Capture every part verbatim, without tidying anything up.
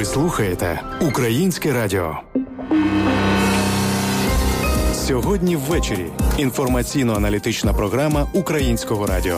слухаєте Українське радіо. Сьогодні ввечері. Інформаційно-аналітична програма Українського радіо.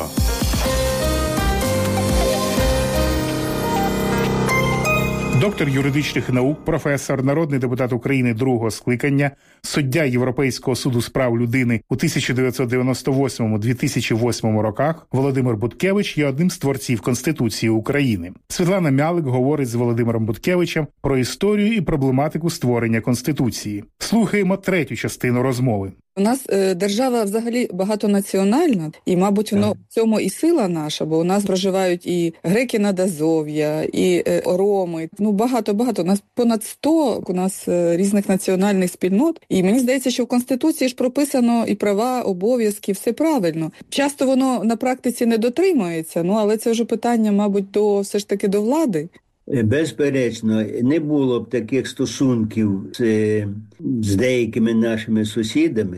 Доктор юридичних наук, професор, народний депутат України другого скликання, суддя Європейського суду з прав людини у тисяча дев'ятсот дев'яносто восьмому - дві тисячі восьмому роках Володимир Буткевич є одним з творців Конституції України. Світлана Мялик говорить з Володимиром Буткевичем про історію і проблематику створення Конституції. Слухаємо третю частину розмови. У нас е, держава взагалі багатонаціональна, і, мабуть, воно в цьому і сила наша, бо у нас проживають і греки Надазов'я, і е, роми. Ну, багато-багато. У нас понад сто у нас е, різних національних спільнот. І мені здається, що в Конституції ж прописано і права, обов'язки, все правильно. Часто воно на практиці не дотримується, ну, але це вже питання, мабуть, до, все ж таки до влади. Безперечно, не було б таких стосунків з, з деякими нашими сусідами,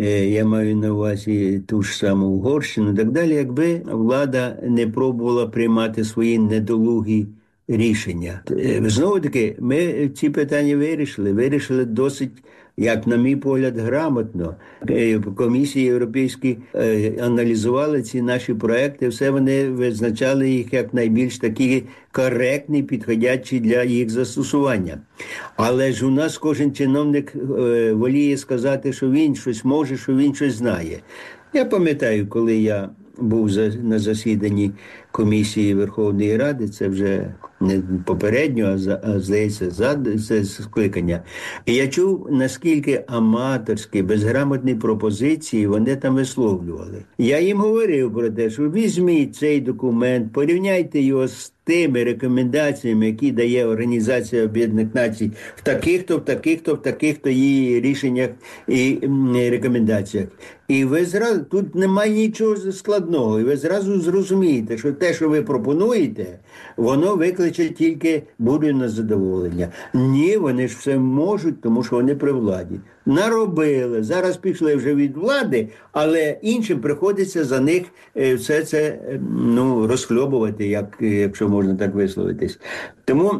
я маю на увазі ту ж саму Угорщину і так далі, якби влада не пробувала приймати свої недолугі рішення. Знову-таки, ми ці питання вирішили, вирішили досить, як на мій погляд, грамотно. Комісії європейські аналізували ці наші проекти, все вони визначали їх як найбільш такі коректні, підходячі для їх застосування. Але ж у нас кожен чиновник воліє сказати, що він щось може, що він щось знає. Я пам'ятаю, коли я був на засіданні комісії Верховної Ради, це вже не попередньо, а, за, а здається, за це скликання. І я чув, наскільки аматорські, безграмотні пропозиції вони там висловлювали. Я їм говорив про те, що візьміть цей документ, порівняйте його з тими рекомендаціями, які дає Організація Об'єднаних Націй в таких-то, в таких-то, в таких-то її рішеннях і рекомендаціях. І ви зразу, тут немає нічого складного, і ви зразу зрозумієте, що те, що ви пропонуєте, воно викличе тільки бурю незадоволення. Ні, вони ж все можуть, тому що вони при владі. Наробили, зараз пішли вже від влади, але іншим приходиться за них все це, ну, розхльобувати, як, якщо можна так висловитись. Тому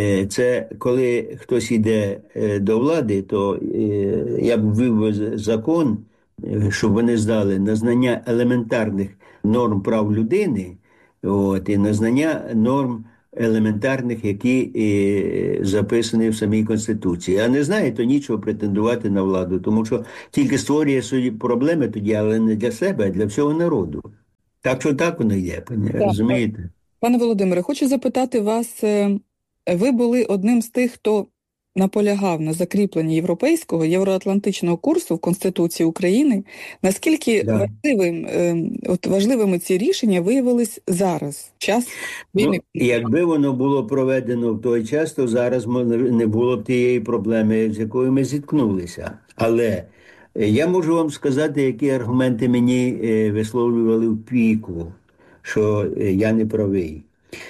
це, коли хтось йде до влади, то я б ввів закон, щоб вони здали на знання елементарних норм прав людини, от, і на знання норм елементарних, які е, записані в самій Конституції. А не знає, то нічого претендувати на владу, тому що тільки створює свої проблеми тоді, але не для себе, а для всього народу. Так що так воно є, розумієте? Пане Володимире, хочу запитати вас, ви були одним з тих, хто наполягав на закріпленні європейського, євроатлантичного курсу в Конституції України. Наскільки да. важливим, от важливими ці рішення виявились зараз, час війни? Ну, якби воно було проведено в той час, то зараз не було б тієї проблеми, з якою ми зіткнулися. Але я можу вам сказати, які аргументи мені висловлювали в піку, що я не правий.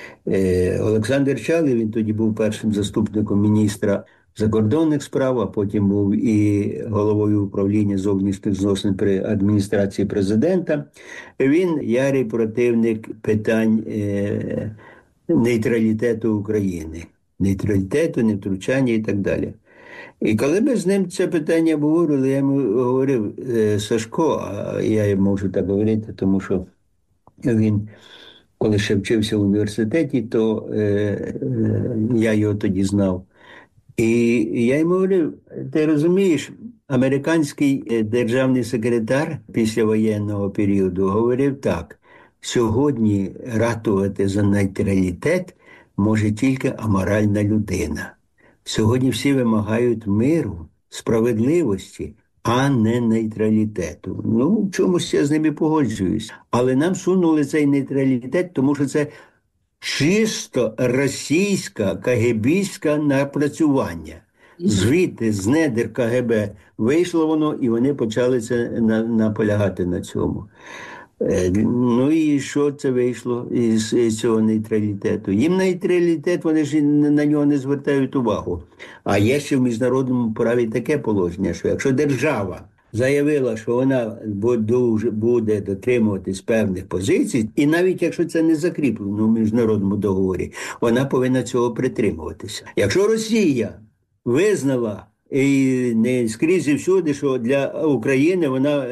Олександр Чалий, він тоді був першим заступником міністра закордонних справ, а потім був і головою управління зовнішніх зносин при адміністрації президента. Він ярий противник питань е, нейтралітету України. Нейтралітету, невтручання і так далі. І коли ми з ним це питання обговорили, я йому говорив, Сашко, а я можу так говорити, тому що він... Коли ще вчився в університеті, то е, е, я його тоді знав. І я йому говорив, ти розумієш, американський державний секретар післявоєнного періоду говорив так, сьогодні ратувати за нейтралітет може тільки аморальна людина. Сьогодні всі вимагають миру, справедливості, а не нейтралітету. Ну, в чомусь я з ними погоджуюсь. Але нам сунули цей нейтралітет, тому що це чисто російське кагебістське напрацювання. Звідти, з недр КГБ вийшло воно, і вони почали це на, наполягати на цьому. Ну і що це вийшло із цього нейтралітету? Їм нейтралітет, вони ж на нього не звертають увагу. А є ще в міжнародному праві таке положення, що якщо держава заявила, що вона буде дотримуватись певних позицій, і навіть якщо це не закріплено в міжнародному договорі, вона повинна цього притримуватися. Якщо Росія визнала і не скрізь і всюди, що для України вона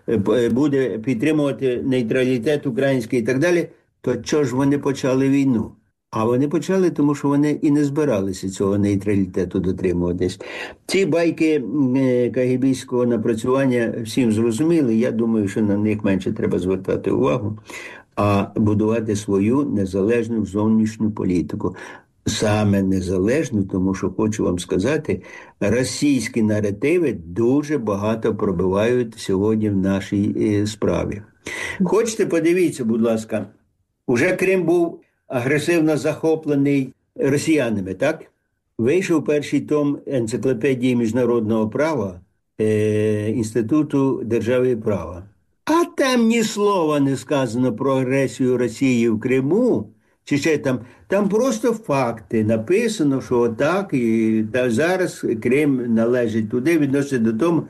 буде підтримувати нейтралітет український і так далі, то чого ж вони почали війну? А вони почали, тому що вони і не збиралися цього нейтралітету дотримуватись. Ці байки кагебійського напрацювання всім зрозуміли. Я думаю, що на них менше треба звертати увагу, а будувати свою незалежну зовнішню політику. Саме незалежну, тому що, хочу вам сказати, російські наративи дуже багато пробивають сьогодні в нашій справі. Хочете, подивіться, будь ласка, уже Крим був агресивно захоплений росіянами, так? Вийшов перший том енциклопедії міжнародного права е, Інституту держави і права. А там ні слова не сказано про агресію Росії в Криму, чи ще там, там просто факти. Написано, що отак, і та зараз Крим належить туди, відноситься до того.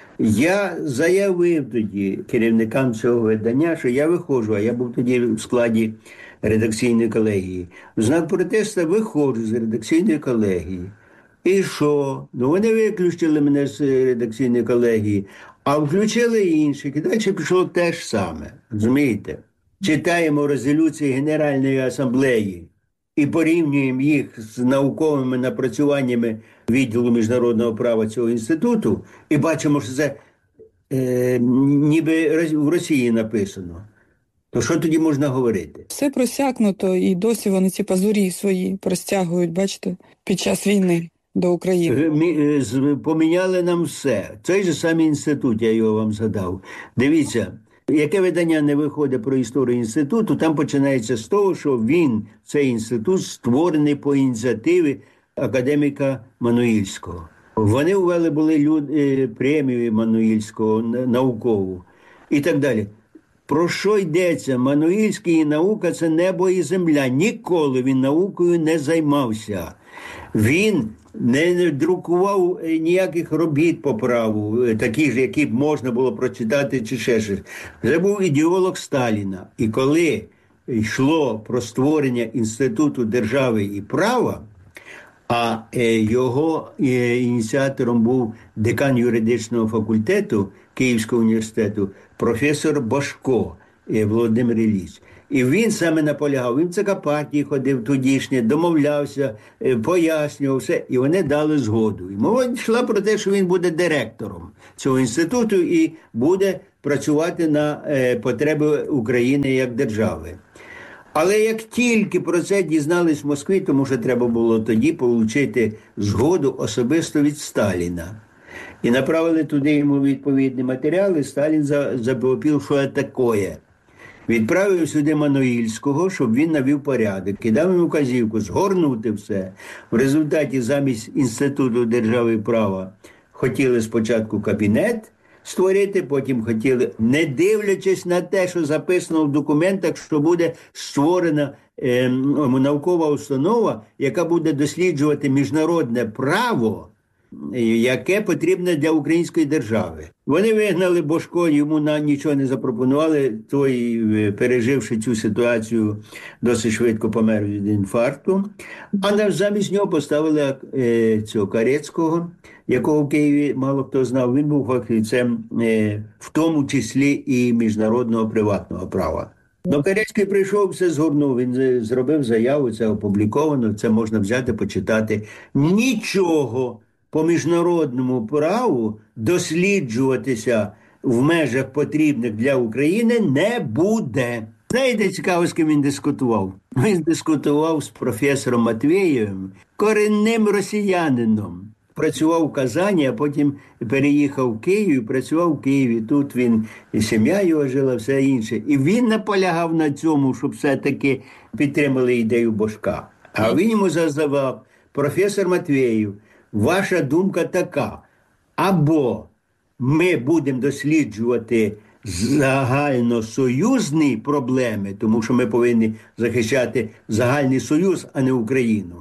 Я заявив тоді керівникам цього видання, що я виходжу, а я був тоді в складі редакційної колегії. В знак протесту виходжу з редакційної колегії. І що? Ну вони виключили мене з редакційної колегії, а включили інших. І далі пішло те ж саме. Розумієте? Читаємо резолюції Генеральної асамблеї і порівнюємо їх з науковими напрацюваннями відділу міжнародного права цього інституту і бачимо, що це е, ніби в Росії написано. То що тоді можна говорити? Все просякнуто, і досі вони ці пазурі свої простягують, бачите, під час війни до України. Поміняли нам все. Цей же самий інститут, я його вам згадав. Дивіться, яке видання не виходить про історію інституту, там починається з того, що він, цей інститут, створений по ініціативі академіка Мануїльського. Вони ввели були люди, премію Мануїльського наукову і так далі. Про що йдеться? Мануїльський наука – це небо і земля. Ніколи він наукою не займався. Він не друкував ніяких робіт по праву, такі ж, які б можна було прочитати чи ще щось. Це був ідеолог Сталіна. І коли йшло про створення Інституту держави і права, а його ініціатором був декан юридичного факультету Київського університету, професор Башко Володимир Ілліч. І він саме наполягав, він в ЦК партії ходив тодішнє, домовлявся, пояснював все, і вони дали згоду. І мова йшла про те, що він буде директором цього інституту і буде працювати на потреби України як держави. Але як тільки про це дізнались в Москві, тому що треба було тоді отримати згоду особисто від Сталіна. І направили туди йому відповідні матеріали, Сталін забопів, що це таке. Відправив сюди Мануїльського, щоб він навів порядок. І дав йому вказівку згорнути все. В результаті замість Інституту держави і права хотіли спочатку кабінет створити, потім хотіли, не дивлячись на те, що записано в документах, що буде створена е, наукова установа, яка буде досліджувати міжнародне право, яке потрібне для української держави. Вони вигнали Бошко, йому на нічого не запропонували, той, переживши цю ситуацію, досить швидко помер від інфаркту. А замість нього поставили е, цього Карецького, якого в Києві мало хто знав. Він був фахівцем е, в тому числі і міжнародного приватного права. Но Карецький прийшов, все згорнув, він зробив заяву, це опубліковано, це можна взяти, почитати. Нічого по міжнародному праву досліджуватися в межах потрібних для України не буде. Знаєте, цікаво, з ким він дискутував? Він дискутував з професором Матвєєвим, корінним росіянином. Працював в Казані, а потім переїхав в Київ, працював в Києві. Тут він, і сім'я його жила, все інше. І він наполягав на цьому, щоб все-таки підтримали ідею Бошка. А він йому задавав: професор Матвєєв, ваша думка така: або ми будемо досліджувати загальносоюзні проблеми, тому що ми повинні захищати загальний союз, а не Україну.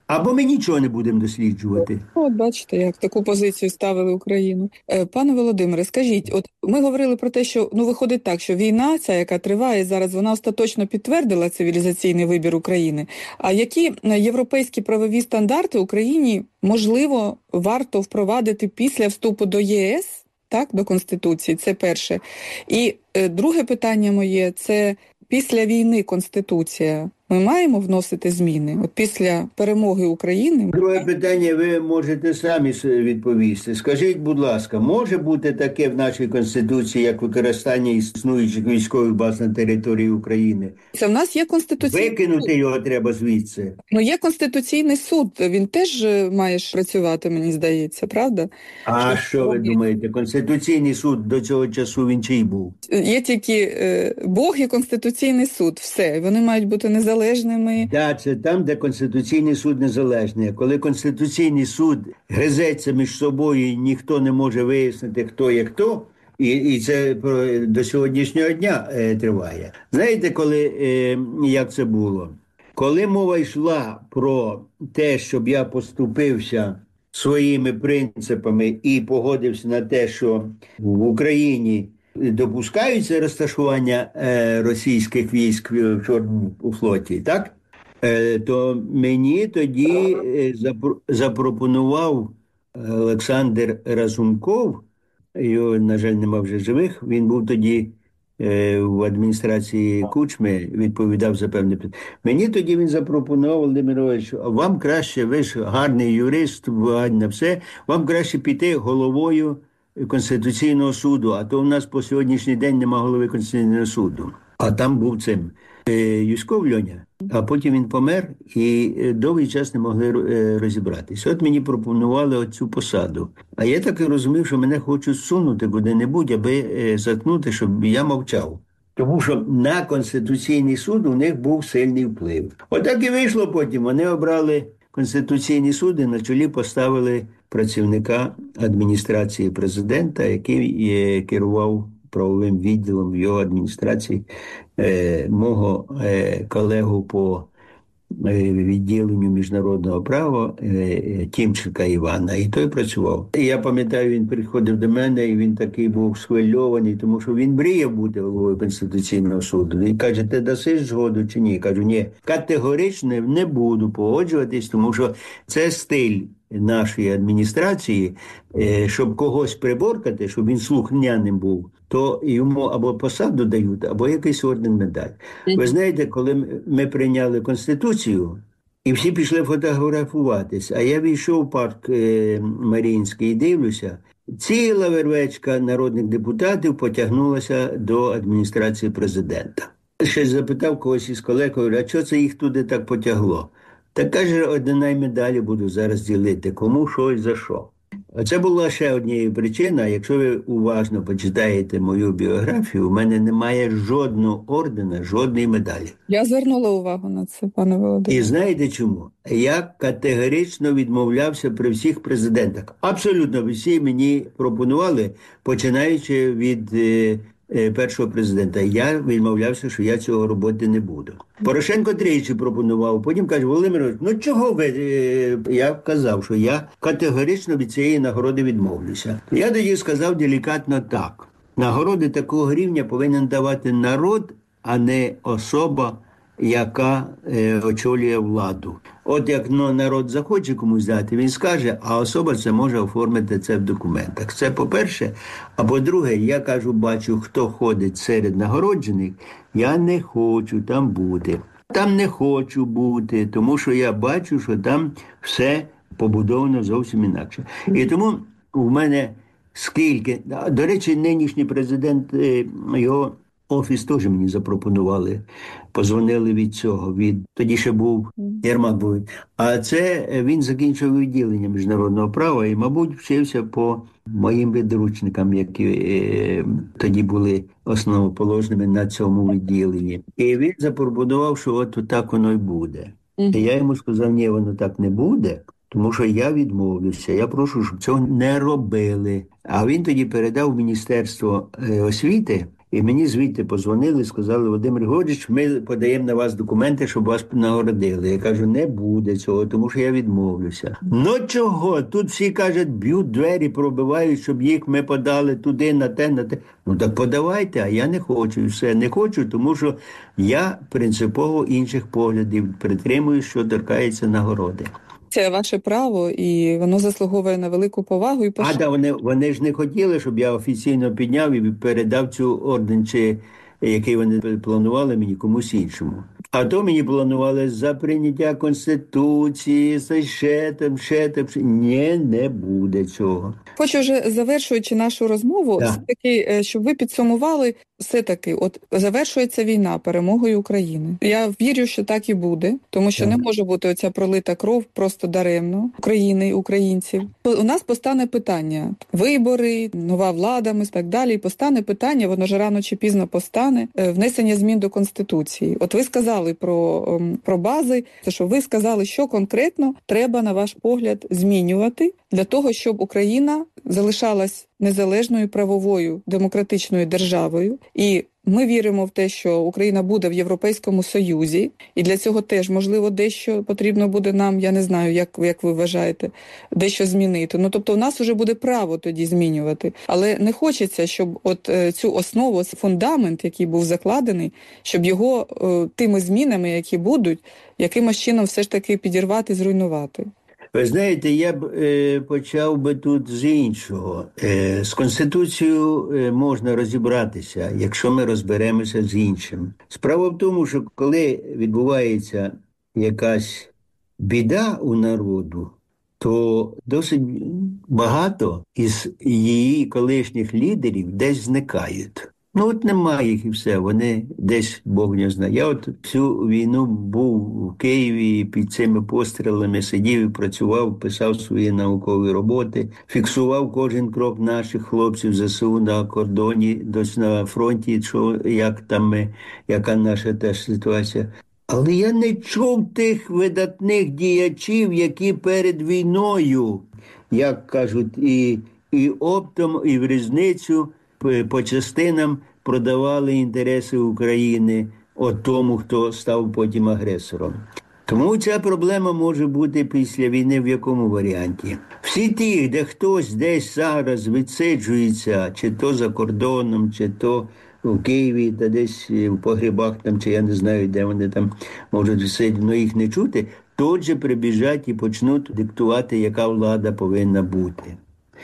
або ми нічого не будемо досліджувати. От бачите, як таку позицію ставили Україну. Е, Пане Володимире, скажіть, от ми говорили про те, що ну виходить так, що війна, ця, яка триває зараз, вона остаточно підтвердила цивілізаційний вибір України. А які європейські правові стандарти Україні, можливо, варто впровадити після вступу до ЄС, так, до Конституції? Це перше. І е, друге питання моє – це після війни Конституція. Ми маємо вносити зміни? От після перемоги України... Друге питання ви можете самі відповісти. Скажіть, будь ласка, може бути таке в нашій Конституції, як використання існуючих військових баз на території України? Це в нас є Конституційний Викинути суд. його треба звідси. Ну, є Конституційний суд, він теж має працювати, мені здається, правда? А що, що ви думаєте? Конституційний суд до цього часу він чий був? Є тільки е, Бог і Конституційний суд, все. Вони мають бути незалежними. Так, да, це там, де Конституційний суд незалежний. Коли Конституційний суд гризеться між собою і ніхто не може вияснити, хто є хто, і, і це до сьогоднішнього дня е, триває. Знаєте, коли, е, як це було? Коли мова йшла про те, щоб я поступився своїми принципами і погодився на те, що в Україні допускаються розташування е, російських військ в Чорному флоті, так? Е, то мені тоді е, запро- запропонував Олександр Разумков, його, на жаль, нема вже живих, він був тоді е, в адміністрації Кучми, відповідав за певне питання. Мені тоді він запропонував, Володимир Іванович, вам краще, ви ж гарний юрист, на все, вам краще піти головою Конституційного суду, а то у нас по сьогоднішній день нема голови Конституційного суду. А там був цим е, Юськов Льоня, а потім він помер і довгий час не могли е, розібратися. От мені пропонували оцю посаду. А я так і розумів, що мене хочуть сунути куди-небудь, аби е, заткнути, щоб я мовчав. Тому що на Конституційний суд у них був сильний вплив. Отак і вийшло потім. Вони обрали Конституційний суд і на чолі поставили працівника адміністрації президента, який керував правовим відділом в його адміністрації, е, мого е, колегу по е, відділенню міжнародного права е, Тімченка Івана. І той працював. І я пам'ятаю, він приходив до мене, і він такий був схвильований, тому що він мріяв бути головою Конституційного суду. Він каже, ти даси згоду чи ні? Я кажу, ні, категорично не буду погоджуватись, тому що це стиль нашої адміністрації, щоб когось приборкати, щоб він слухняним був, то йому або посаду дають, або якийсь орден, медаль. Ви знаєте, коли ми прийняли Конституцію, і всі пішли фотографуватись, а я війшов в парк Маріїнський і дивлюся, ціла вервечка народних депутатів потягнулася до адміністрації президента. Ще запитав когось із колег, а що це їх туди так потягло? Так каже, одна медалі буду зараз ділити, кому що і за що. Це була ще однією причиною. Якщо ви уважно почитаєте мою біографію, у мене немає жодного ордена, жодної медалі. Я звернула увагу на це, пане Володимире. І знаєте чому? Я категорично відмовлявся при всіх президентах. Абсолютно всі мені пропонували, починаючи від е, е, першого президента. Я відмовлявся, що я цього робити не буду. Порошенко тричі пропонував, потім каже, Володимир, ну чого ви? Я казав, що я категорично від цієї нагороди відмовлюся. Я тоді сказав делікатно так. Нагороди такого рівня повинен давати народ, а не особа, яка е, очолює владу. От як ну, народ захоче комусь дати, він скаже, а особа це може оформити це в документах. Це по-перше. А по-друге, я кажу, бачу, хто ходить серед нагороджених, я не хочу там бути. Там не хочу бути, тому що я бачу, що там все побудовано зовсім інакше. І тому у мене скільки... До речі, нинішній президент, його офіс теж мені запропонували. Позвонили від цього. Від... Тоді ще був Єрмак був. А це він закінчив відділення міжнародного права і, мабуть, вчився по моїм підручникам, які е, тоді були основоположними на цьому відділенні. І він запропонував, що от так воно й буде. І я йому сказав, ні, воно так не буде. Тому що я відмовлюся, я прошу, щоб цього не робили. А він тоді передав в Міністерство освіти, І мені звідти позвонили, сказали: Володимир Григорович, ми подаємо на вас документи, щоб вас нагородили. Я кажу, не буде цього, тому що я відмовлюся. Ну чого? Тут всі кажуть, б'ють двері, пробивають, щоб їх ми подали туди, на те, на те. Ну так подавайте, а я не хочу. І все, не хочу, тому що я принципово інших поглядів притримую, що торкається нагороди. Це ваше право, і воно заслуговує на велику повагу і пошану. А, да, вони, вони ж не хотіли, щоб я офіційно підняв і передав цю орден, чи який вони планували мені, комусь іншому. А то мені планували за прийняття Конституції, за ще там, ще там. Ні, не буде цього. Хочу вже, завершуючи нашу розмову, да. все-таки, щоб ви підсумували, все-таки, от завершується війна перемогою України. Я вірю, що так і буде, тому що так. Не може бути оця пролита кров просто даремно України, українців. У нас постане питання: вибори, нова влада, ми так далі. І постане питання, воно ж рано чи пізно постане, внесення змін до Конституції. От ви сказали про, про бази, це що ви сказали, що конкретно треба, на ваш погляд, змінювати для того, щоб Україна залишалась незалежною, правовою, демократичною державою. І ми віримо в те, що Україна буде в Європейському Союзі, і для цього теж, можливо, дещо потрібно буде нам, я не знаю, як, як ви вважаєте, дещо змінити. Ну, тобто у нас вже буде право тоді змінювати. Але не хочеться, щоб от е, цю основу, фундамент, який був закладений, щоб його е, тими змінами, які будуть, якимось чином все ж таки підірвати, зруйнувати. Ви знаєте, я б е, почав би тут з іншого. Е, з Конституцією е, можна розібратися, якщо ми розберемося з іншим. Справа в тому, що коли відбувається якась біда у народу, то досить багато із її колишніх лідерів десь зникають. Ну от немає їх і все, вони десь, Бог не знає. Я от всю війну був в Києві, під цими пострілами сидів і працював, писав свої наукові роботи, фіксував кожен крок наших хлопців ЗСУ на кордоні, десь на фронті, що, як там ми, яка наша теж ситуація. Але я не чув тих видатних діячів, які перед війною, як кажуть, і, і оптом, і в різницю, по частинам продавали інтереси України от тому, хто став потім агресором. Тому ця проблема може бути після війни в якому варіанті. Всі ті, де хтось десь зараз відсиджується, чи то за кордоном, чи то в Києві, та десь в погребах, там, чи я не знаю, де вони там можуть відсидіти, але їх не чути, тут же прибіжать і почнуть диктувати, яка влада повинна бути.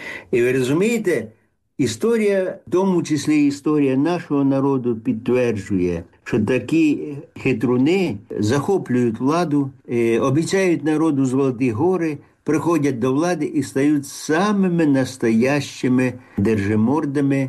І ви розумієте, історія, в тому числі історія нашого народу, підтверджує, що такі хитруни захоплюють владу, обіцяють народу золоті гори, приходять до влади і стають самими настоящими держимордами,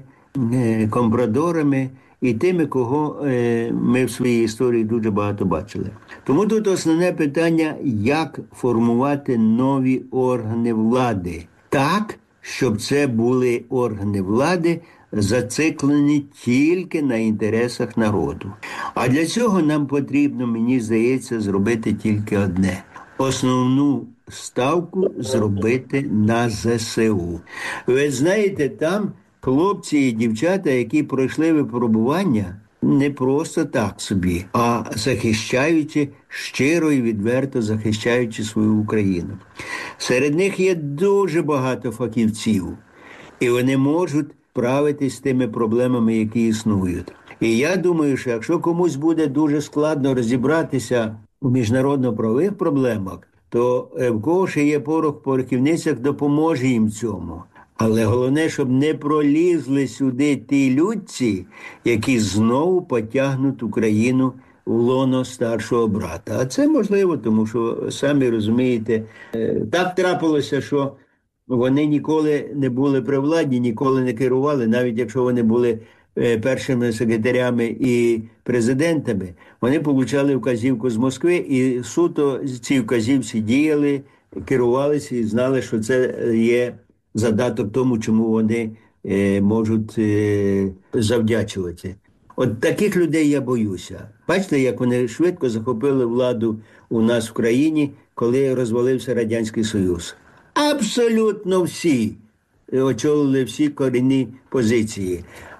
компрадорами і тими, кого ми в своїй історії дуже багато бачили. Тому тут основне питання, як формувати нові органи влади. Так, щоб це були органи влади, зациклені тільки на інтересах народу. А для цього нам потрібно, мені здається, зробити тільки одне. Основну ставку зробити на ЗСУ. Ви знаєте, там хлопці і дівчата, які пройшли випробування, не просто так собі, а захищаючи, щиро і відверто захищаючи свою Україну. Серед них є дуже багато фахівців, і вони можуть справитись з тими проблемами, які існують. І я думаю, що якщо комусь буде дуже складно розібратися у міжнародно-правових проблемах, то в кого ще є порох в порохівницях, допоможе їм цьому. Але головне, щоб не пролізли сюди ті людці, які знову потягнуть Україну в лоно старшого брата. А це можливо, тому що, самі розумієте, так трапилося, що вони ніколи не були при владі, ніколи не керували, навіть якщо вони були першими секретарями і президентами, вони получали вказівку з Москви, і суто ці вказівці діяли, керувалися і знали, що це є задаток тому, чому вони е, можуть е, завдячувати. От таких людей я боюся. Бачите, як вони швидко захопили владу у нас в країні, коли розвалився Радянський Союз. Абсолютно всі очолили всі корінні позиції.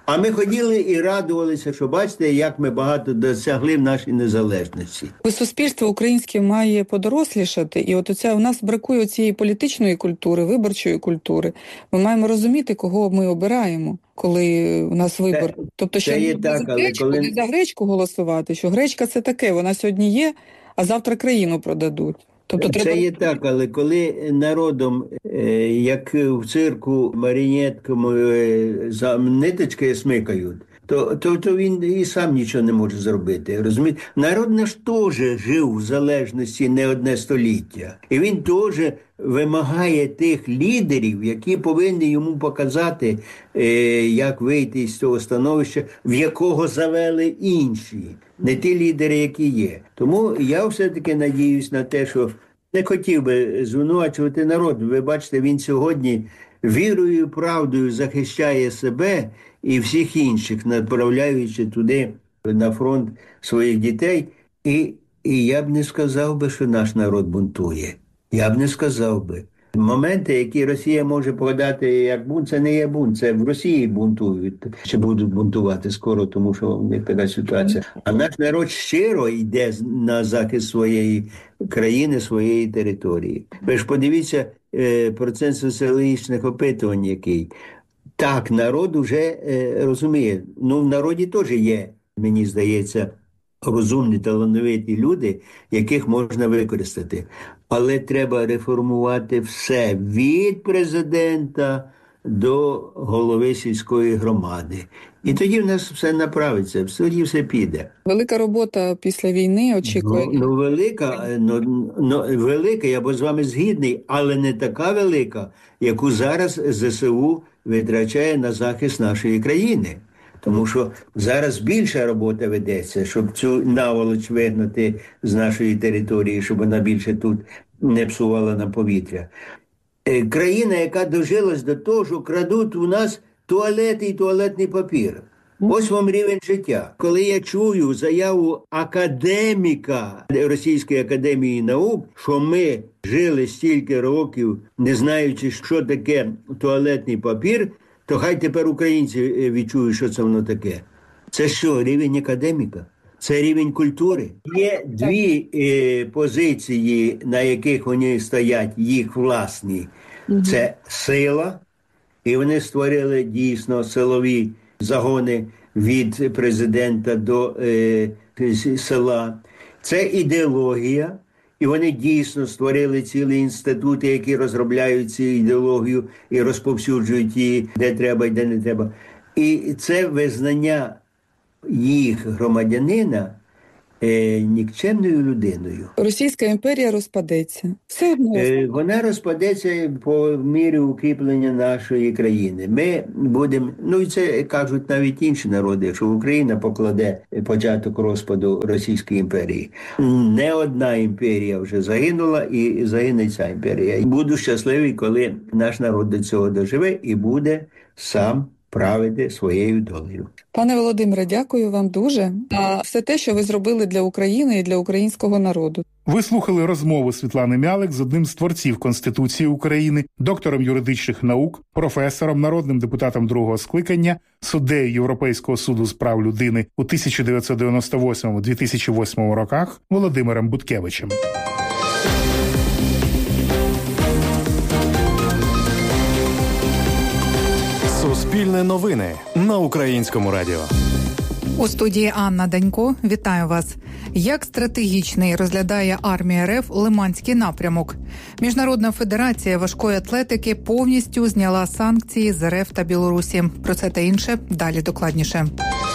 А ми ходили і радувалися, що бачите, як ми багато досягли в нашій незалежності. Суспільство українське має подорослішати, і от оця у нас бракує цієї політичної культури, виборчої культури. Ми маємо розуміти, кого ми обираємо, коли у нас вибор. Це, тобто, що не за гречку, коли... не за гречку голосувати, що гречка це таке, вона сьогодні є, а завтра країну продадуть. Тобто, це треба... є так, але коли народом, як в цирку, маріонетками за ниточки смикають, то, то, то він і сам нічого не може зробити. Розумієте? Народ наш теж жив в залежності не одне століття. І він теж вимагає тих лідерів, які повинні йому показати, як вийти з цього становища, в якого завели інші. Не ті лідери, які є. Тому я все-таки надіюсь на те, що не хотів би звинувачувати народ. Ви бачите, він сьогодні вірою і правдою захищає себе і всіх інших, направляючи туди на фронт своїх дітей. І, і я б не сказав би, що наш народ бунтує. Я б не сказав би. Моменти, які Росія може подати як бунт, це не є бунт, це в Росії бунтують, чи будуть бунтувати скоро, тому що в них така ситуація. А наш народ щиро йде на захист своєї країни, своєї території. Ви ж подивіться е, процент соціологічних опитувань, який. Так, народ вже е, розуміє, ну в народі теж є, мені здається, розумні, талановиті люди, яких можна використати. Але треба реформувати все, від президента до голови сільської громади. І тоді в нас все направиться, тоді все піде. Велика робота після війни очікує. Ну, ну велика, ну, ну, велика, я б з вами згідний, але не така велика, яку зараз ЗСУ витрачає на захист нашої країни. Тому що зараз більша робота ведеться, щоб цю наволоч вигнати з нашої території, щоб вона більше тут не псувала на повітря. Е, країна, яка дожилась до того, що крадуть у нас туалети і туалетний папір. Ось вам рівень життя. Коли я чую заяву академіка Російської академії наук, що ми жили стільки років, не знаючи, що таке туалетний папір, то хай тепер українці відчують, що це воно таке. Це що, рівень академіка? Це рівень культури. Є дві е, позиції, на яких вони стоять, їх власні. Угу. Це сила, і вони створили дійсно силові загони від президента до е, села. Це ідеологія. І вони дійсно створили цілі інститути, які розробляють цю ідеологію і розповсюджують її, де треба і де не треба. І це визнання їх громадянина е, нікчемною людиною. Російська імперія розпадеться. Все одно. Е, вона розпадеться по мірі укріплення нашої країни. Ми будемо, ну і це кажуть навіть інші народи, що Україна покладе початок розпаду Російської імперії. Не одна імперія вже загинула і загине ця імперія. І буду щасливий, коли наш народ до цього доживе і буде сам правити своєю долею. Пане Володимире, дякую вам дуже за все те, що ви зробили для України і для українського народу. Ви слухали розмову Світлани Мялик з одним з творців Конституції України, доктором юридичних наук, професором, народним депутатом другого скликання, суддею Європейського суду з прав людини у тисяча дев'ятсот дев'яносто восьмому - дві тисячі восьмому роках Володимиром Буткевичем. Суспільне новини на Українському радіо. У студії Анна Данько. Вітаю вас. Як стратегічний розглядає армія РФ Лиманський напрямок? Міжнародна федерація важкої атлетики повністю зняла санкції з РФ та Білорусі. Про це та інше далі докладніше.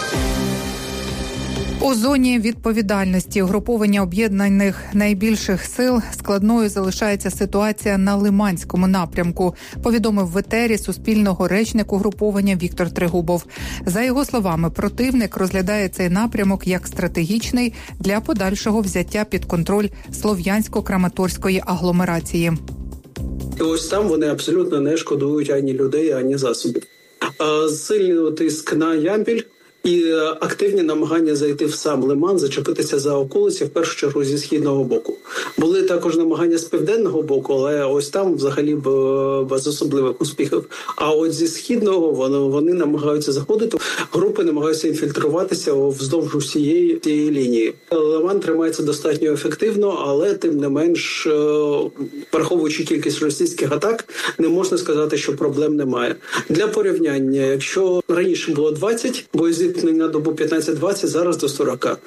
У зоні відповідальності угруповання об'єднаних найбільших сил складною залишається ситуація на Лиманському напрямку, повідомив в етері Суспільного речник угруповання Віктор Трегубов. За його словами, противник розглядає цей напрямок як стратегічний для подальшого взяття під контроль Слов'янсько-Краматорської агломерації. І ось там вони абсолютно не шкодують ані людей, ані засобів. Сильний тиск на Ямпіль і активні намагання зайти в сам Лиман, зачепитися за околиці, в першу чергу зі східного боку. Були також намагання з південного боку, але ось там взагалі без особливих успіхів. А от зі східного вони, вони намагаються заходити. Групи намагаються інфільтруватися вздовж усієї цієї лінії. Лиман тримається достатньо ефективно, але тим не менш, враховуючи кількість російських атак, не можна сказати, що проблем немає. Для порівняння, якщо раніше було двадцять боєзіткнень на добу, п'ятнадцять-двадцять, зараз до сорок.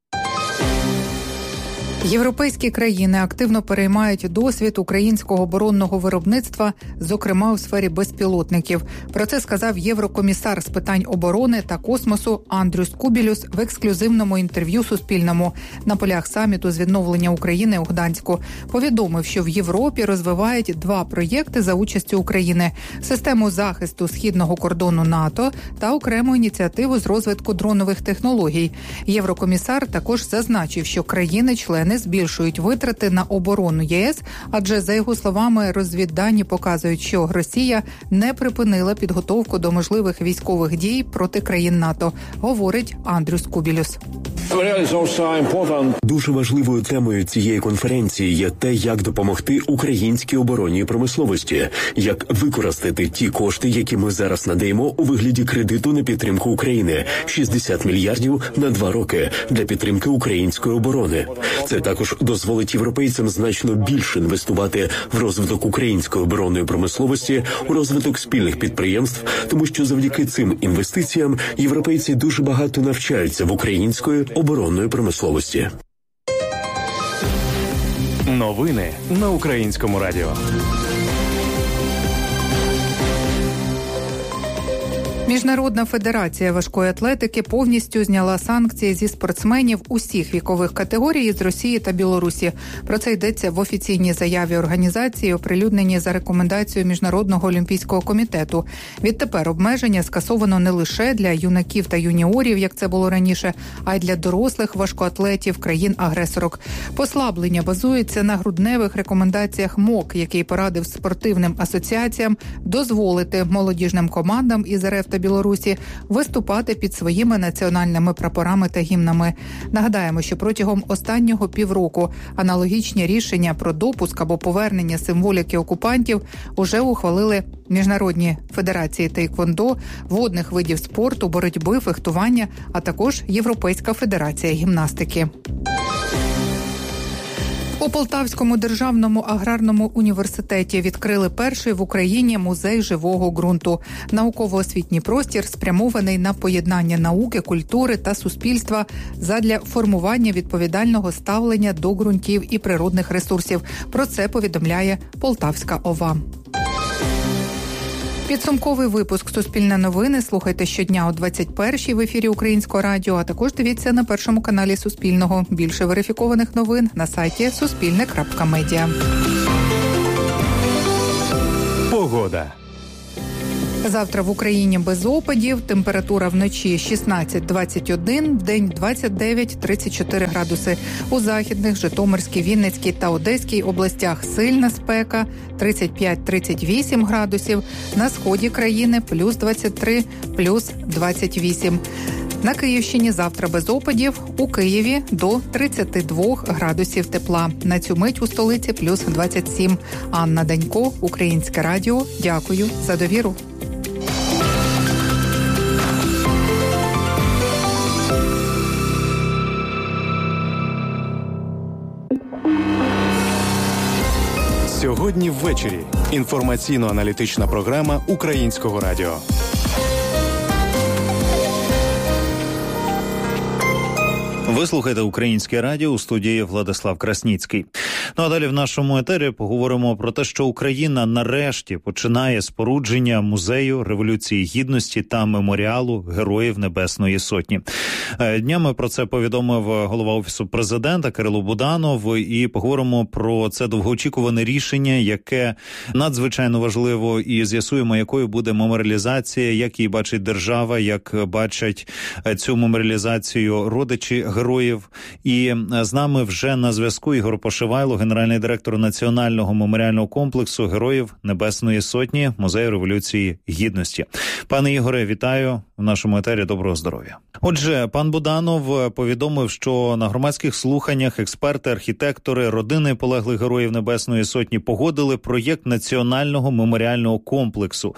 Європейські країни активно переймають досвід українського оборонного виробництва, зокрема у сфері безпілотників. Про це сказав єврокомісар з питань оборони та космосу Андрюс Кубілюс в ексклюзивному інтерв'ю Суспільному на полях саміту з відновлення України у Гданську. Повідомив, що в Європі розвивають два проєкти за участю України – систему захисту східного кордону НАТО та окрему ініціативу з розвитку дронових технологій. Єврокомісар також зазначив, що країни-члени збільшують витрати на оборону ЄС, адже, за його словами, розвіддані показують, що Росія не припинила підготовку до можливих військових дій проти країн НАТО, говорить Андрюс Кубілюс. Дуже важливою темою цієї конференції є те, як допомогти українській оборонній промисловості, як використати ті кошти, які ми зараз надаємо у вигляді кредиту на підтримку України – шістдесят мільярдів на два роки для підтримки української оборони. Це також дозволить європейцям значно більше інвестувати в розвиток української оборонної промисловості, у розвиток спільних підприємств, тому що завдяки цим інвестиціям європейці дуже багато навчаються в української оборонної промисловості. Новини на Українському радіо. Міжнародна федерація важкої атлетики повністю зняла санкції зі спортсменів усіх вікових категорій з Росії та Білорусі. Про це йдеться в офіційній заяві організації, оприлюдненій за рекомендацією Міжнародного олімпійського комітету. Відтепер обмеження скасовано не лише для юнаків та юніорів, як це було раніше, а й для дорослих важкоатлетів країн-агресорок. Послаблення базується на грудневих рекомендаціях МОК, який порадив спортивним асоціаціям дозволити молодіжним командам із РФ та Білорусі виступати під своїми національними прапорами та гімнами. Нагадаємо, що протягом останнього півроку аналогічні рішення про допуск або повернення символіки окупантів уже ухвалили міжнародні федерації тейквондо, водних видів спорту, боротьби, фехтування, а також Європейська федерація гімнастики. У Полтавському державному аграрному університеті відкрили перший в Україні музей живого ґрунту. Науково-освітній простір спрямований на поєднання науки, культури та суспільства задля формування відповідального ставлення до ґрунтів і природних ресурсів. Про це повідомляє Полтавська ОВА. Підсумковий випуск «Суспільне новини» слухайте щодня о двадцять першій в ефірі Українського радіо, а також дивіться на першому каналі Суспільного. Більше верифікованих новин на сайті суспільне крапка медіа. Погода. Завтра в Україні без опадів, температура вночі шістнадцять - двадцять один, вдень двадцять дев'ять - тридцять чотири градуси. У Західних, Житомирській, Вінницькій та Одеській областях сильна спека тридцять п'ять - тридцять вісім градусів. На сході країни плюс двадцять три, плюс двадцять вісім. На Київщині завтра без опадів, у Києві до тридцять два градусів тепла. На цю мить у столиці плюс двадцять сім. Анна Данько, Українське радіо. Дякую за довіру. Сьогодні ввечері. Інформаційно-аналітична програма Українського радіо. Ви слухаєте Українське радіо, у студії Владислав Красніцький. Ну а далі в нашому етері поговоримо про те, що Україна нарешті починає спорудження музею Революції Гідності та меморіалу Героїв Небесної Сотні. Днями про це повідомив голова Офісу Президента Кирило Буданов, і поговоримо про це довгоочікуване рішення, яке надзвичайно важливо, і з'ясуємо, якою буде меморіалізація, як її бачить держава, як бачать цю меморіалізацію родичі героїв. І з нами вже на зв'язку Ігор Пошивайло, Михайло, генеральний директор Національного меморіального комплексу Героїв Небесної Сотні Музею Революції Гідності. Пане Ігоре, вітаю в нашому етері. Доброго здоров'я. Отже, пан Буданов повідомив, що на громадських слуханнях експерти, архітектори, родини полеглих Героїв Небесної Сотні погодили проєкт Національного меморіального комплексу.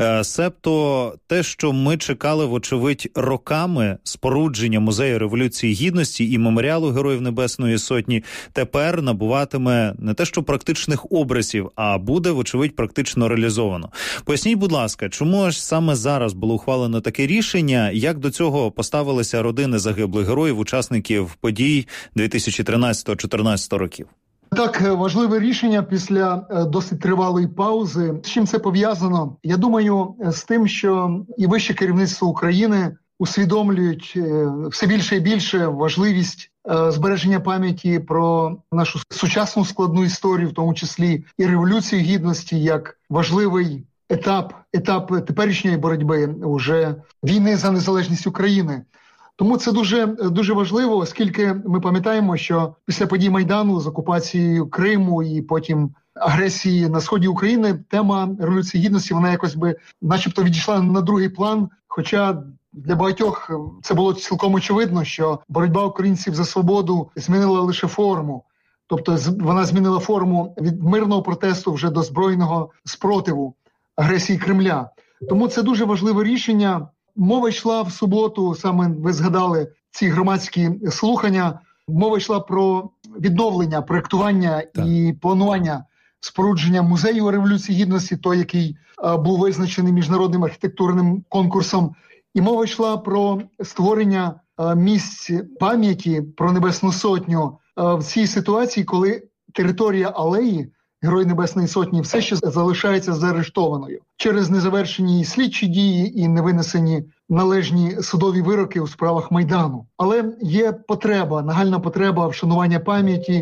Себто те, що ми чекали, вочевидь, роками спорудження Музею Революції Гідності і меморіалу Героїв Небесної Сотні, тепер набуватиме не те, що практичних образів, а буде, вочевидь, практично реалізовано. Поясніть, будь ласка, чому аж саме зараз було ухвалено таке рішення, як до цього поставилися родини загиблих героїв, учасників подій дві тисячі тринадцятого-чотирнадцятого років? Так, важливе рішення після досить тривалої паузи. З чим це пов'язано? Я думаю, з тим, що і вище керівництво України усвідомлюють все більше і більше важливість збереження пам'яті про нашу сучасну складну історію, в тому числі і Революцію Гідності, як важливий етап, етап теперішньої боротьби, уже війни за незалежність України. Тому це дуже, дуже важливо, оскільки ми пам'ятаємо, що після подій Майдану з окупацією Криму і потім агресії на сході України, тема Революції Гідності, вона якось би начебто відійшла на другий план, хоча для багатьох це було цілком очевидно, що боротьба українців за свободу змінила лише форму. Тобто вона змінила форму від мирного протесту вже до збройного спротиву агресії Кремля. Тому це дуже важливе рішення. Мова йшла в суботу, саме ви згадали ці громадські слухання, мова йшла про відновлення, проєктування так. і планування спорудження музею Революції Гідності, той, який а, був визначений міжнародним архітектурним конкурсом. І мова йшла про створення а, місць пам'яті про Небесну Сотню а, в цій ситуації, коли територія алеї Герої Небесної Сотні все ще залишається заарештованою через незавершені слідчі дії і невинесені належні судові вироки у справах Майдану. Але є потреба, нагальна потреба вшанування пам'яті.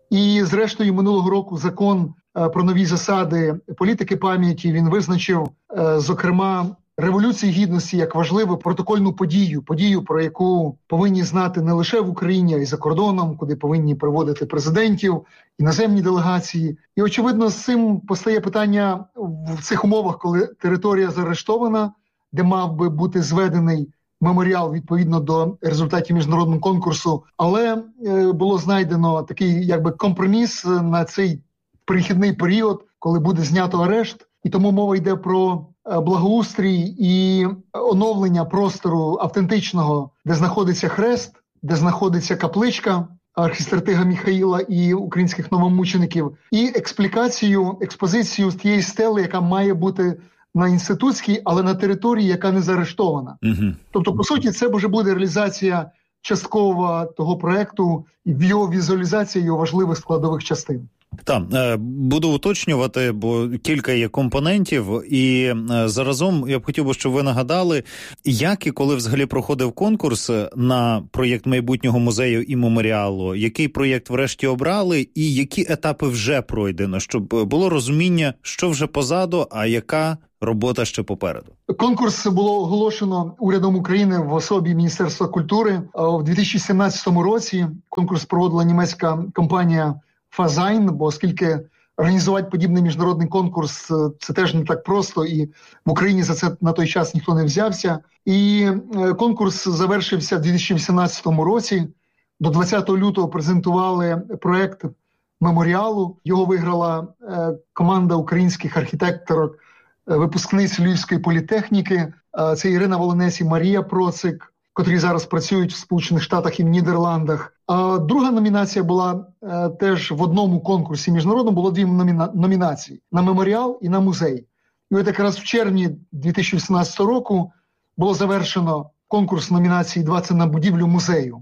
І зрештою минулого року закон про нові засади політики пам'яті, він визначив, зокрема, Революцію Гідності як важливу протокольну подію, подію, про яку повинні знати не лише в Україні, а й за кордоном, куди повинні приводити президентів, іноземні делегації. І, очевидно, з цим постає питання в цих умовах, коли територія заарештована, де мав би бути зведений меморіал відповідно до результатів міжнародного конкурсу, але е, було знайдено такий якби компроміс на цей перехідний період, коли буде знято арешт. І тому мова йде про благоустрій і оновлення простору автентичного, де знаходиться хрест, де знаходиться капличка архістратига Міхаїла і українських новомучеників, і експлікацію, експозицію з тієї стели, яка має бути на інститутській, але на території, яка не заарештована. Угу. Тобто, по суті, це вже буде реалізація часткова того проекту і його візуалізація його важливих складових частин. Так, буду уточнювати, бо кілька є компонентів, і заразом я б хотів би, щоб ви нагадали, як і коли взагалі проходив конкурс на проєкт майбутнього музею і меморіалу, який проєкт врешті обрали і які етапи вже пройдено, щоб було розуміння, що вже позаду, а яка робота ще попереду. Конкурс було оголошено урядом України в особі Міністерства культури. В дві тисячі сімнадцятому році конкурс проводила німецька компанія Фазайн, бо оскільки організувати подібний міжнародний конкурс – це теж не так просто, і в Україні за це на той час ніхто не взявся. І конкурс завершився в дві тисячі вісімнадцятому році. До двадцятого лютого презентували проєкт меморіалу. Його виграла команда українських архітекторок, випускниць Львівської політехніки. Це Ірина Волонець і Марія Процик, котрі зараз працюють в Сполучених Штатах і в Нідерландах. А друга номінація була е, теж в одному конкурсі міжнародному, було дві номіна- номінації – на меморіал і на музей. І от якраз в червні дві тисячі вісімнадцятого року було завершено конкурс номінації «двадцять на будівлю музею».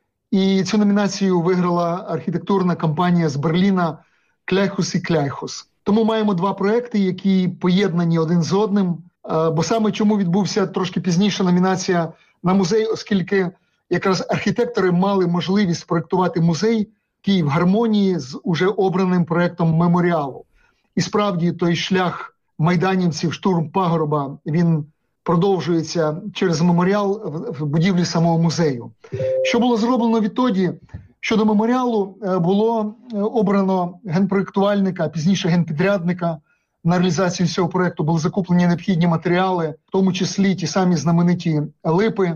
І цю номінацію виграла архітектурна компанія з Берліна «Кляйхус і Кляйхус». Тому маємо два проекти, які поєднані один з одним. Е, бо саме чому відбувся трошки пізніше номінація на музей, оскільки якраз архітектори мали можливість проєктувати музей, який в гармонії з уже обраним проєктом меморіалу. І справді той шлях майданівців, штурм пагорба, він продовжується через меморіал в будівлі самого музею. Що було зроблено відтоді? Щодо меморіалу, було обрано генпроєктувальника, а пізніше генпідрядника. На реалізацію цього проєкту були закуплені необхідні матеріали, в тому числі ті самі знамениті липи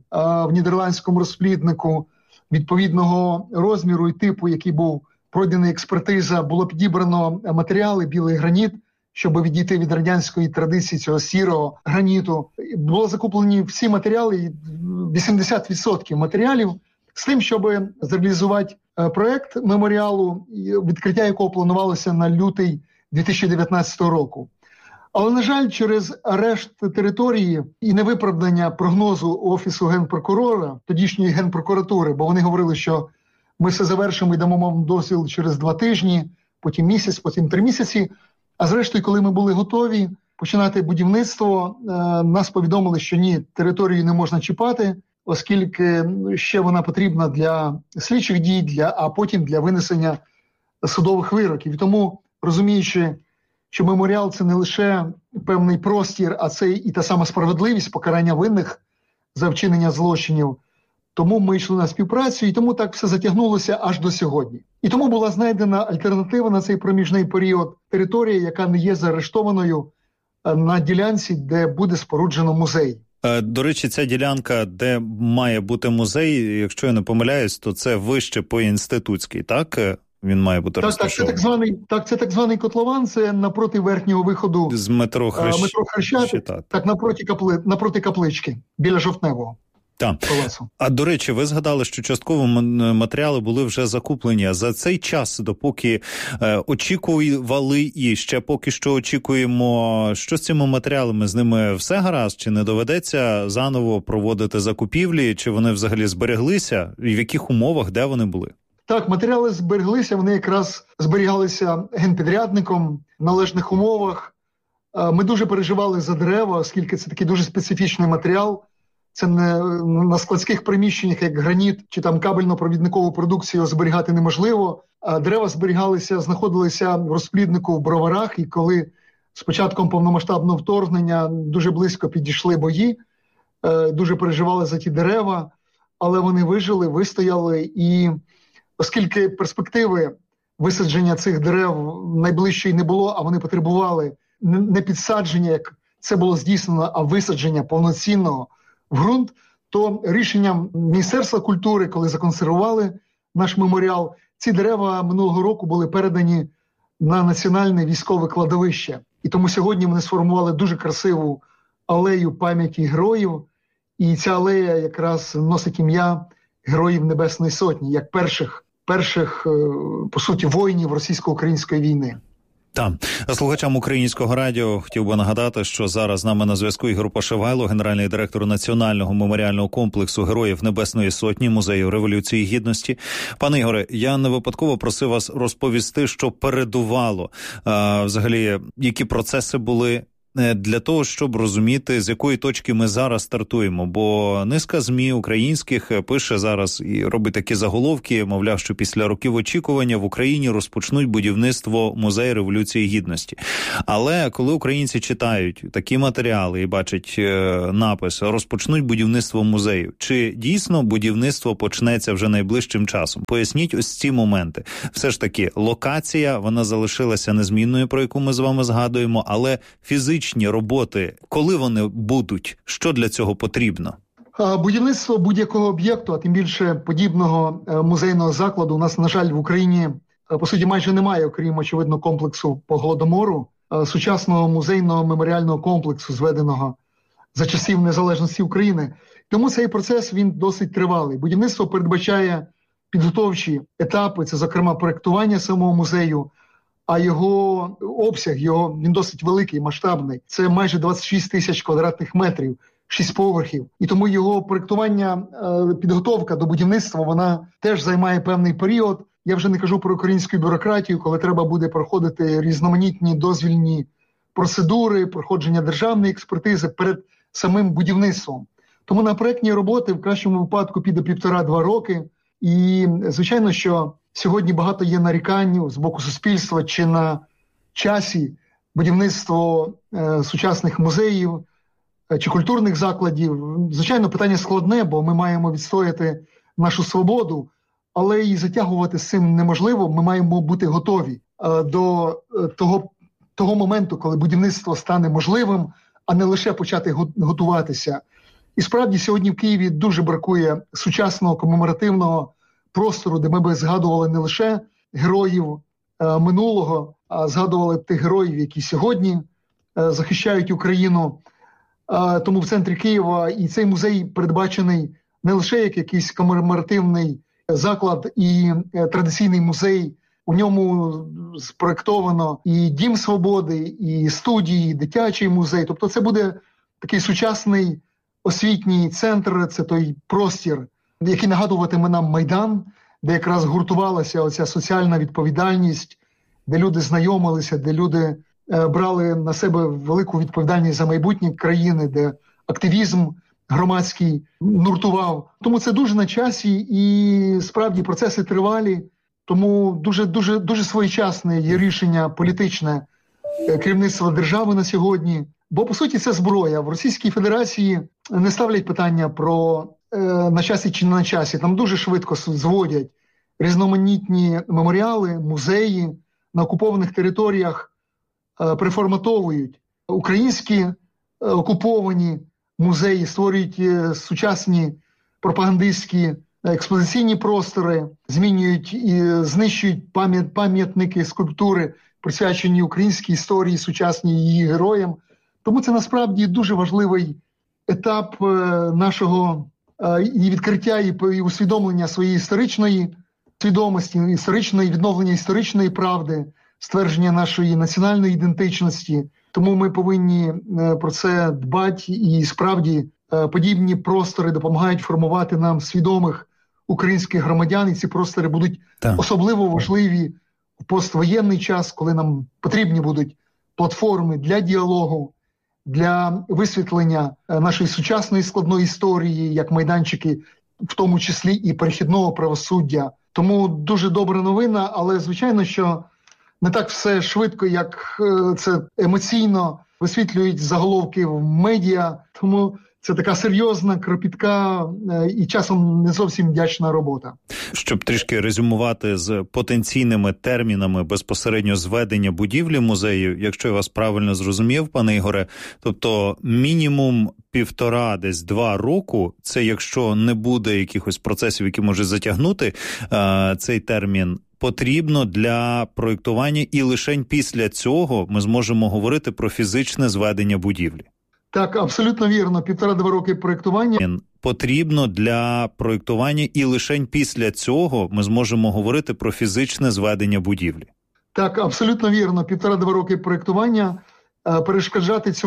в нідерландському розпліднику відповідного розміру і типу, який був пройдений експертиза. Було підібрано матеріали, білий граніт, щоб відійти від радянської традиції цього сірого граніту. Було закуплені всі матеріали, вісімдесят відсотків матеріалів, з тим, щоб зреалізувати проєкт меморіалу, відкриття якого планувалося на лютий дві тисячі дев'ятнадцятого року. Але, на жаль, через арешт території і невиправдання прогнозу Офісу Генпрокурора, тодішньої Генпрокуратури, бо вони говорили, що ми все завершимо і дамо вам дозвіл через два тижні, потім місяць, потім три місяці. А зрештою, коли ми були готові починати будівництво, нас повідомили, що ні, територію не можна чіпати, оскільки ще вона потрібна для слідчих дій, для, а потім для винесення судових вироків. І тому, розуміючи, що меморіал – це не лише певний простір, а це і та сама справедливість, покарання винних за вчинення злочинів, тому ми йшли на співпрацю, і тому так все затягнулося аж до сьогодні. І тому була знайдена альтернатива на цей проміжний період, територія, яка не є заарештованою на ділянці, де буде споруджено музей. До речі, ця ділянка, де має бути музей, якщо я не помиляюсь, то це вище по Інститутській, так? Він має бути так, так, це так званий, так, це так званий котлован, це напроти верхнього виходу з метро Хрещ... метро Хрещатик, так, напроти, капли... напроти каплички, біля Жовтневого. Так. А, до речі, ви згадали, що частково матеріали були вже закуплені. За цей час, допоки е, очікували і ще поки що очікуємо, що з цими матеріалами, з ними все гаразд? Чи не доведеться заново проводити закупівлі? Чи вони взагалі збереглися? І в яких умовах, де вони були? Так, матеріали збереглися, вони якраз зберігалися генпідрядником в належних умовах. Ми дуже переживали за дерева, оскільки це такий дуже специфічний матеріал. Це не на складських приміщеннях, як граніт, чи там кабельно-провідникову продукцію зберігати неможливо. А дерева зберігалися, знаходилися в розпліднику в Броварах, і коли з початком повномасштабного вторгнення дуже близько підійшли бої, дуже переживали за ті дерева, але вони вижили, вистояли, і оскільки перспективи висадження цих дерев найближчої не було, а вони потребували не підсадження, як це було здійснено, а висадження повноцінного в ґрунт, то рішенням Міністерства культури, коли законсервували наш меморіал, ці дерева минулого року були передані на національне військове кладовище. І тому сьогодні вони сформували дуже красиву алею пам'яті героїв, і ця алея якраз носить ім'я Героїв Небесної Сотні, як перших, перших, по суті, воїнів російсько-української війни. Так. Слухачам Українського радіо хотів би нагадати, що зараз з нами на зв'язку Ігор Пошивайло, генеральний директор Національного меморіального комплексу Героїв Небесної Сотні, Музею Революції Гідності. Пане Ігоре, я не випадково просив вас розповісти, що передувало, а, взагалі, які процеси були для того, щоб розуміти, з якої точки ми зараз стартуємо. Бо низка ЗМІ українських пише зараз і робить такі заголовки, мовляв, що після років очікування в Україні розпочнуть будівництво Музею Революції Гідності. Але коли українці читають такі матеріали і бачать напис «Розпочнуть будівництво музею», чи дійсно будівництво почнеться вже найближчим часом? Поясніть ось ці моменти. Все ж таки, локація, вона залишилася незмінною, про яку ми з вами згадуємо, але фізично роботи, коли вони будуть, що для цього потрібно? Будівництво будь-якого об'єкту, а тим більше подібного музейного закладу, у нас, на жаль, в Україні, по суті, майже немає, окрім, очевидно, комплексу по Голодомору, сучасного музейного меморіального комплексу, зведеного за часів незалежності України. Тому цей процес, він досить тривалий. Будівництво передбачає підготовчі етапи, це, зокрема, проєктування самого музею, а його обсяг, його, він досить великий, масштабний. Це майже двадцять шість тисяч квадратних метрів, шість поверхів. І тому його проєктування, підготовка до будівництва, вона теж займає певний період. Я вже не кажу про українську бюрократію, коли треба буде проходити різноманітні дозвільні процедури, проходження державної експертизи перед самим будівництвом. Тому на проєктні роботи в кращому випадку піде півтора-два роки. І, звичайно, що сьогодні багато є нарікань з боку суспільства чи на часі будівництво е, сучасних музеїв е, чи культурних закладів. Звичайно, питання складне, бо ми маємо відстояти нашу свободу, але і затягувати з цим неможливо. Ми маємо бути готові до того, того моменту, коли будівництво стане можливим, а не лише почати готуватися. І справді сьогодні в Києві дуже бракує сучасного комеморативного простору, де ми би згадували не лише героїв е, минулого, а згадували б тих героїв, які сьогодні е, захищають Україну. Е, тому в центрі Києва і цей музей передбачений не лише як якийсь комеморативний заклад і е, традиційний музей. У ньому спроектовано і Дім Свободи, і студії, і дитячий музей. Тобто це буде такий сучасний освітній центр, це той простір, який нагадуватиме нам Майдан, де якраз гуртувалася оця соціальна відповідальність, де люди знайомилися, де люди е, брали на себе велику відповідальність за майбутнє країни, де активізм громадський нуртував. Тому це дуже на часі і справді процеси тривалі. Тому дуже, дуже, дуже своєчасне є рішення політичне керівництва держави на сьогодні. Бо, по суті, це зброя. В Російській Федерації не ставлять питання про е, на часі чи не на часі. Там дуже швидко зводять різноманітні меморіали, музеї на окупованих територіях, е, переформатовують українські е, окуповані музеї, створюють е, сучасні пропагандистські експозиційні простори, змінюють і знищують пам'ят, пам'ятники, скульптури, присвячені українській історії, сучасній її героям. Тому це насправді дуже важливий етап е, нашого е, і відкриття, і, і усвідомлення своєї історичної свідомості, історичної відновлення історичної правди, ствердження нашої національної ідентичності. Тому ми повинні е, про це дбати, і справді е, подібні простори допомагають формувати нам свідомих українських громадян, і ці простори будуть так особливо важливі в поствоєнний час, коли нам потрібні будуть платформи для діалогу, для висвітлення нашої сучасної складної історії, як майданчики, в тому числі і перехідного правосуддя. Тому дуже добра новина, але звичайно, що не так все швидко, як це емоційно висвітлюють заголовки в медіа. Тому це така серйозна, кропітка і часом не зовсім вдячна робота. Щоб трішки резюмувати з потенційними термінами безпосередньо зведення будівлі музею, якщо я вас правильно зрозумів, пане Ігоре, тобто мінімум півтора, десь два року, це якщо не буде якихось процесів, які може затягнути е, цей термін, потрібно для проєктування, і лише після цього ми зможемо говорити про фізичне зведення будівлі. Так, абсолютно вірно. Півтора-два роки проєктування. Потрібно для проєктування, і лише після цього ми зможемо говорити про фізичне зведення будівлі. Так, абсолютно вірно. Півтора-два роки проєктування. Перешкоджати цьому